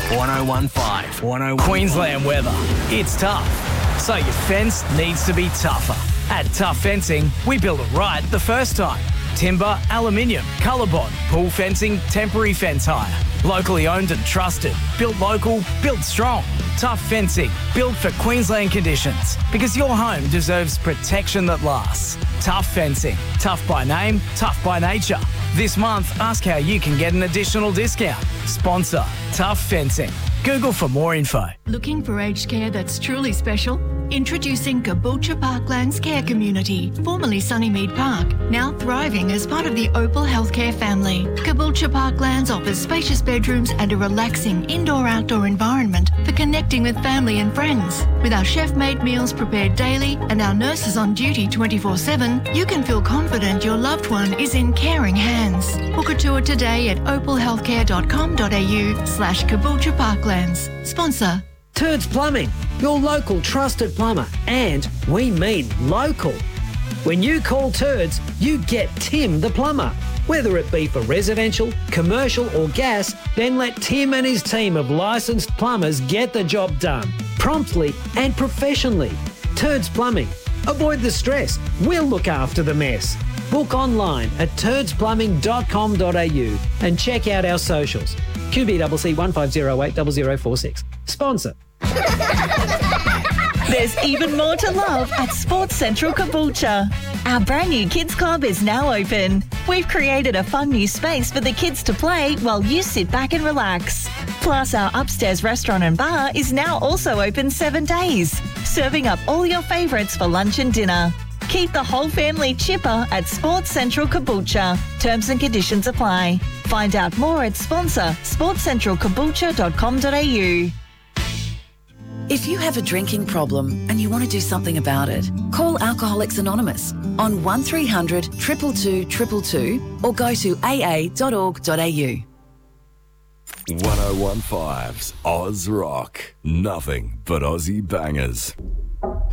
1015. Queensland weather. It's tough. So your fence needs to be tougher. At Tough Fencing, we build it right the first time. Timber, aluminium, ColourBond, pool fencing, temporary fence hire. Locally owned and trusted. Built local, built strong. Tough Fencing, built for Queensland conditions. Because your home deserves protection that lasts. Tough Fencing. Tough by name, tough by nature. This month, ask how you can get an additional discount. Sponsor, Tough Fencing. Google for more info. Looking for aged care that's truly special? Introducing Caboolture Parklands Care Community, formerly Sunnymead Park, now thriving as part of the Opal Healthcare family. Caboolture Parklands offers spacious bedrooms and a relaxing indoor-outdoor environment for connecting with family and friends. With our chef-made meals prepared daily and our nurses on duty 24/7, you can feel confident your loved one is in caring hands. Book a tour today at opalhealthcare.com.au/Caboolture Parklands. Sponsor Turds Plumbing, your local trusted plumber, and we mean local. When you call Turds, you get Tim the plumber. Whether it be for residential, commercial or gas, then let Tim and his team of licensed plumbers get the job done, promptly and professionally. Turds Plumbing. Avoid the stress. We'll look after the mess. Book online at turdsplumbing.com.au and check out our socials. QBCC 15080046. Sponsor. There's even more to love at Sports Central Caboolture. Our brand new kids club is now open. We've created a fun new space for the kids to play while you sit back and relax. Plus, our upstairs restaurant and bar is now also open 7 days, serving up all your favourites for lunch and dinner. Keep the whole family chipper at Sports Central Caboolture. Terms and conditions apply. Find out more at sponsor sportscentralcaboolture.com.au. If you have a drinking problem and you want to do something about it, call Alcoholics Anonymous on 1300 222 222 or go to aa.org.au. 1015's Oz Rock. Nothing but Aussie bangers.